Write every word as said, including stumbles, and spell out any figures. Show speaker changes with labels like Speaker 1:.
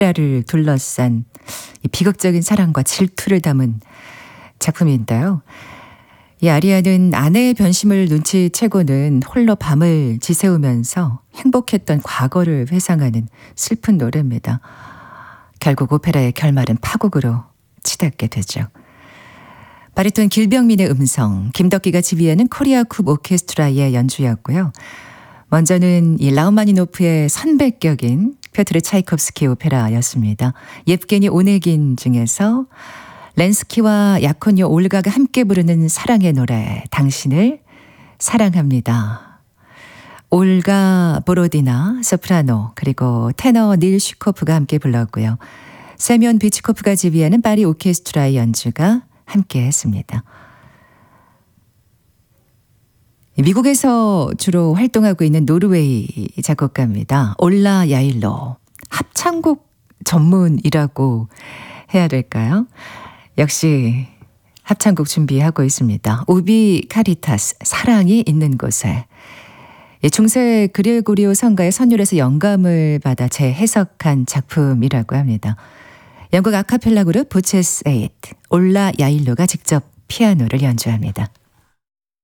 Speaker 1: 를 둘러싼 이 비극적인 사랑과 질투를 담은 작품인데요. 이 아리아는 아내의 변심을 눈치채고는 홀로 밤을 지새우면서 행복했던 과거를 회상하는 슬픈 노래입니다. 결국 오페라의 결말은 파국으로 치닫게 되죠. 바리톤 길병민의 음성, 김덕기가 지휘하는 코리아 쿱 오케스트라의 연주였고요. 먼저는 이 라흐마니노프의 선배격인 퓨트르 차이콥스키 오페라였습니다. 예프게니 오네긴 중에서 렌스키와 야코뇨 올가가 함께 부르는 사랑의 노래, 당신을 사랑합니다. 올가 보로디나 소프라노 그리고 테너 닐 슈코프가 함께 불렀고요. 세미온 비치코프가 지휘하는 파리 오케스트라의 연주가 함께 했습니다. 미국에서 주로 활동하고 있는 노르웨이 작곡가입니다. 올라 야일로. 합창곡 전문이라고 해야 될까요? 역시 합창곡 준비하고 있습니다. 우비 카리타스, 사랑이 있는 곳에. 중세 그레고리오 성가의 선율에서 영감을 받아 재해석한 작품이라고 합니다. 영국 아카펠라 그룹 부체스 에잇, 올라 야일로가 직접 피아노를 연주합니다.